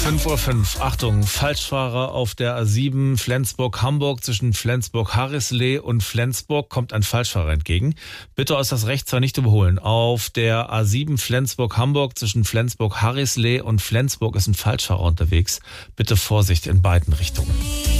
5:05 Uhr. Achtung, Falschfahrer auf der A7 Flensburg-Hamburg. Zwischen Flensburg-Harrisleh und Flensburg kommt ein Falschfahrer entgegen. Bitte äußerst rechts nicht überholen. Auf der A7 Flensburg-Hamburg zwischen Flensburg-Harrisleh und Flensburg ist ein Falschfahrer unterwegs. Bitte Vorsicht in beiden Richtungen.